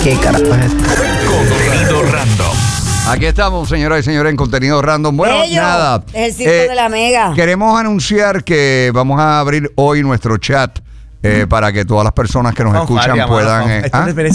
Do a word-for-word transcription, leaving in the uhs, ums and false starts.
¿Qué carajo es esto? Contenido random. Aquí estamos, señoras y señores, en Contenido Random. Bueno, Bello, nada. es el circo eh, de la Mega. Queremos anunciar que vamos a abrir hoy nuestro chat eh, para que todas las personas que nos Con escuchan Faria, puedan... mano, eh, esta ¿ah? referencia